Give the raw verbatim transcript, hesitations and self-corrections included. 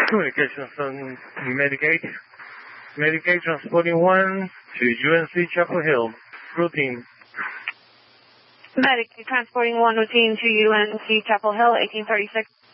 Communications on Medicaid. Medicaid transporting one to U N C Chapel Hill. Routine. Medicaid transporting one routine to U N C Chapel Hill, eighteen thirty-six.